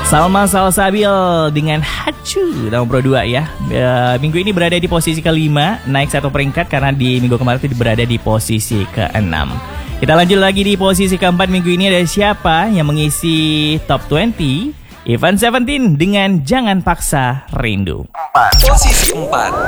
Salma Salsabil dengan Hacu nomor 2 ya. Minggu ini berada di posisi kelima, naik 1 peringkat karena di minggu kemarin itu berada di posisi ke-6. Kita lanjut lagi di posisi keempat. Minggu ini ada siapa yang mengisi top 20? Ivan Seventeen dengan Jangan Paksa Rindu. Posisi 4.